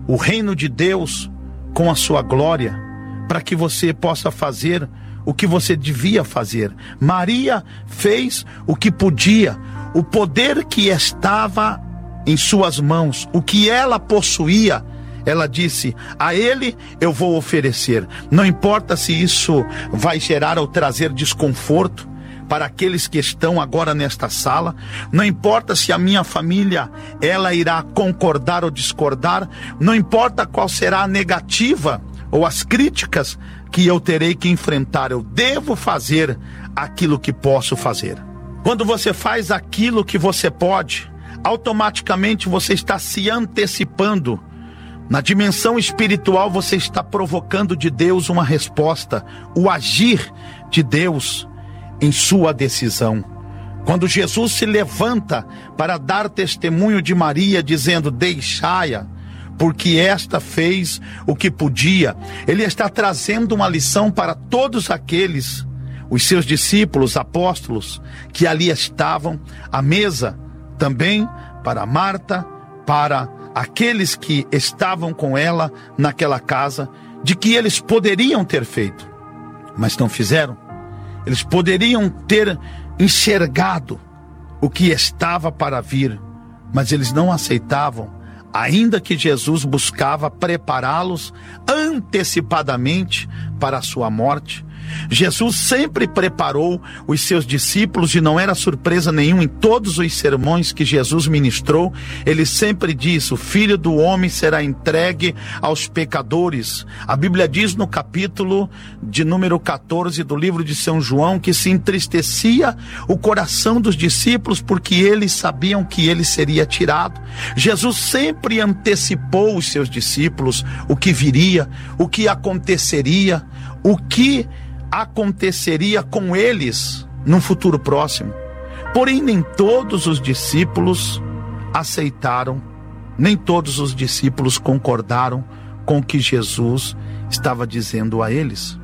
o reino de Deus com a sua glória, para que você possa fazer o que você devia fazer. Maria fez o que podia, o poder que estava em suas mãos, o que ela possuía, ela disse: a ele eu vou oferecer. Não importa se isso vai gerar ou trazer desconforto para aqueles que estão agora nesta sala, não importa se a minha família ela irá concordar ou discordar, não importa qual será a negativa ou as críticas que eu terei que enfrentar, eu devo fazer aquilo que posso fazer. Quando você faz aquilo que você pode, automaticamente você está se antecipando. Na dimensão espiritual você está provocando de Deus uma resposta, o agir de Deus em sua decisão. Quando Jesus se levanta para dar testemunho de Maria, dizendo: deixai-a, porque esta fez o que podia, ele está trazendo uma lição para todos aqueles, os seus discípulos, apóstolos, que ali estavam à mesa, também para Marta, para aqueles que estavam com ela naquela casa, de que eles poderiam ter feito, mas não fizeram. Eles poderiam ter enxergado o que estava para vir, mas eles não aceitavam, ainda que Jesus buscava prepará-los antecipadamente para a sua morte. Jesus sempre preparou os seus discípulos, e não era surpresa nenhuma em todos os sermões que Jesus ministrou. Ele sempre diz: o Filho do Homem será entregue aos pecadores. A Bíblia diz no capítulo de número 14 do livro de São João que se entristecia o coração dos discípulos porque eles sabiam que ele seria tirado. Jesus sempre antecipou os seus discípulos o que viria, o que aconteceria, o que aconteceria com eles no futuro próximo. Porém, nem todos os discípulos aceitaram, nem todos os discípulos concordaram com o que Jesus estava dizendo a eles.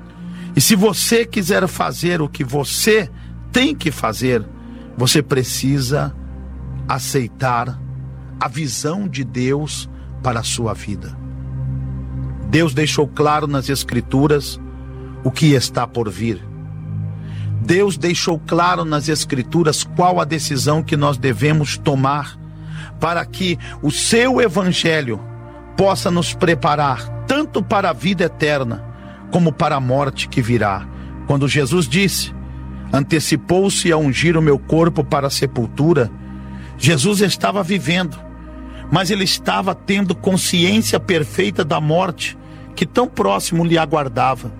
E se você quiser fazer o que você tem que fazer, você precisa aceitar a visão de Deus para a sua vida. Deus deixou claro nas Escrituras o que está por vir. Deus deixou claro nas Escrituras qual a decisão que nós devemos tomar para que o seu Evangelho possa nos preparar tanto para a vida eterna como para a morte que virá. Quando Jesus disse: antecipou-se a ungir o meu corpo para a sepultura, Jesus estava vivendo, mas ele estava tendo consciência perfeita da morte que tão próximo lhe aguardava.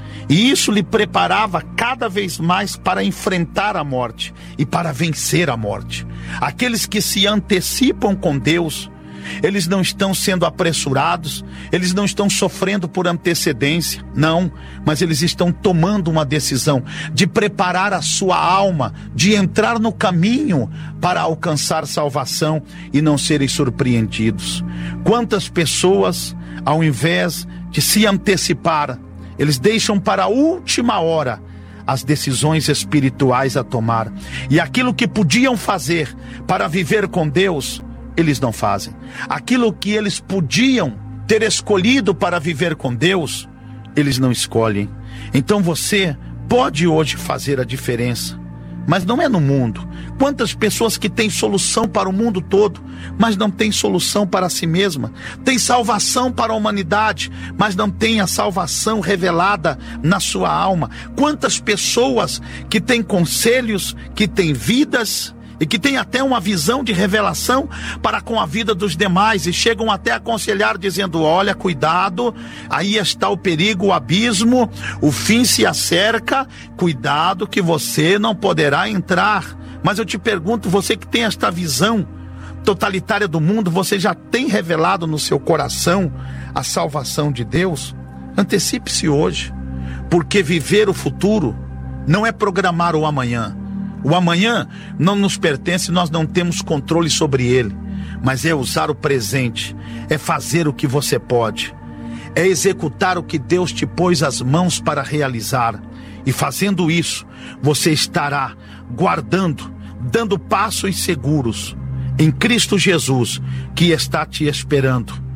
E isso lhe preparava cada vez mais para enfrentar a morte e para vencer a morte. Aqueles que se antecipam com Deus, eles não estão sendo apressurados, eles não estão sofrendo por antecedência, não, mas eles estão tomando uma decisão de preparar a sua alma, de entrar no caminho para alcançar salvação e não serem surpreendidos. Quantas pessoas, ao invés de se antecipar, eles deixam para a última hora as decisões espirituais a tomar. E aquilo que podiam fazer para viver com Deus, eles não fazem. Aquilo que eles podiam ter escolhido para viver com Deus, eles não escolhem. Então você pode hoje fazer a diferença, mas não é no mundo. Quantas pessoas que têm solução para o mundo todo, mas não têm solução para si mesma. Tem salvação para a humanidade, mas não tem a salvação revelada na sua alma. Quantas pessoas que têm conselhos, que têm vidas e que têm até uma visão de revelação para com a vida dos demais, e chegam até a aconselhar dizendo: olha, cuidado, aí está o perigo, o abismo, o fim se acerca, cuidado que você não poderá entrar. Mas eu te pergunto, você que tem esta visão totalitária do mundo, você já tem revelado no seu coração a salvação de Deus? Antecipe-se hoje, porque viver o futuro não é programar o amanhã. O amanhã não nos pertence, nós não temos controle sobre ele, mas é usar o presente, é fazer o que você pode, é executar o que Deus te pôs as mãos para realizar. E fazendo isso, você estará guardando, dando passos seguros em Cristo Jesus, que está te esperando.